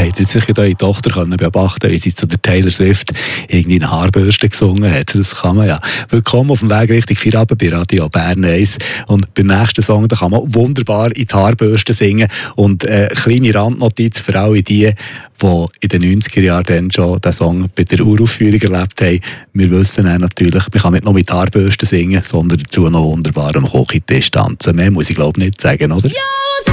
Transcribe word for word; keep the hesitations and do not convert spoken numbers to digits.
habt ihr sicher eure Tochter können beobachten, wie sie zu der Taylor Swift irgendwie eine Haarbürste gesungen hat. Das kann man ja. Willkommen auf dem Weg Richtung Feierabend bei Radio Bern eins. Und beim nächsten Song, da kann man wunderbar in die Haarbürste singen. Und äh, kleine Randnotiz für alle die, die in den neunziger Jahren dann schon den Song bei der Uraufführung erlebt haben. Wir wissen auch natürlich, man kann nicht nur mit Haarbürsten singen, sondern dazu noch wunderbar am Küchentisch tanzen. Mehr muss ich glaube nicht sagen, oder? Ja!